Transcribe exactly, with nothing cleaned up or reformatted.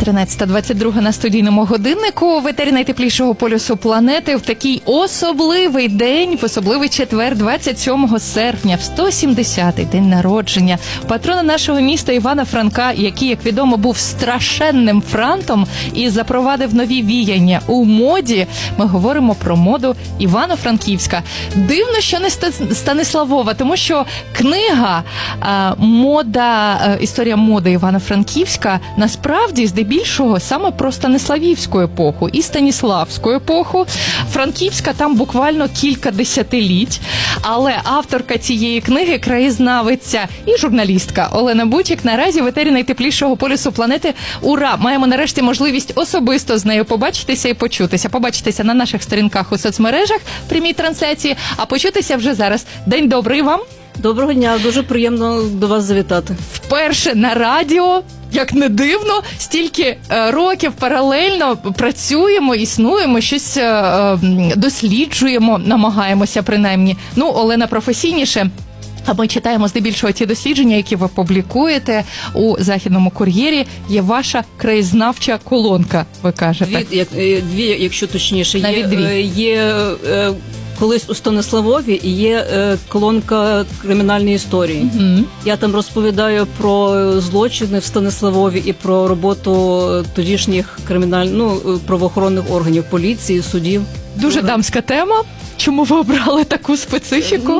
тринадцята двадцять два на студійному годиннику. В етері найтеплішого полюсу планети в такий особливий день, в особливий четвер, двадцять сьомого серпня, в сто сімдесятий день народження патрона нашого міста Івана Франка, який, як відомо, був страшенним франтом і запровадив нові віяння у моді. Ми говоримо про моду Івано-Франківська. Дивно, що не Станиславова, тому що книга «Мода», «Історія моди Івано-Франківська» насправді, здебільшого, саме про Станиславівську епоху і Станіславську епоху. Франківська там буквально кілька десятиліть, але авторка цієї книги, краєзнавиця і журналістка Олена Бутік, наразі в етері найтеплішого полюсу планети. Ура! Маємо нарешті можливість особисто з нею побачитися і почутися. Побачитися на наших сторінках у соцмережах, прямій трансляції, а почутися вже зараз. День добрий вам! Доброго дня, дуже приємно до вас завітати. Вперше на радіо, як не дивно, стільки е, років паралельно працюємо, існуємо, щось е, досліджуємо, намагаємося принаймні. Ну, Олена професійніше. А ми читаємо здебільшого ті дослідження, які ви публікуєте у «Західному кур'єрі». Є ваша краєзнавча колонка, ви кажете. Дві, як, дві якщо точніше. Навіть є, дві. Є е, колись у Станиславові і є е, колонка кримінальної історії. Угу. Я там розповідаю про злочини в Станиславові і про роботу тодішніх криміналь... ну, правоохоронних органів, поліції, судів. Дуже дамська тема. Чому ви обрали таку специфіку?